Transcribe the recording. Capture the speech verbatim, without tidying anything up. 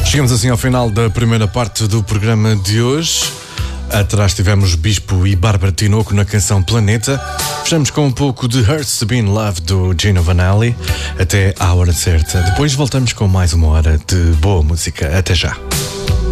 Chegamos assim ao final da primeira parte do programa de hoje. Atrás tivemos Bispo e Bárbara Tinoco na canção Planeta. Fechamos com um pouco de Hurts to Be in Love do Gino Vanelli. Até à hora certa. Depois voltamos com mais uma hora de boa música. Até já.